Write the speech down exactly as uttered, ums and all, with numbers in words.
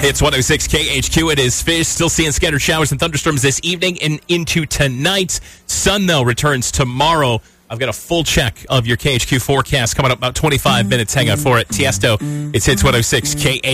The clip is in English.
It's one oh six K H Q. It is Fish. Still seeing scattered showers and thunderstorms this evening and into tonight. Sun, though, returns tomorrow. I've got a full check of your K H Q forecast coming up about twenty-five minutes. Hang on for it. Tiesto, it's Hits one oh six K H Q.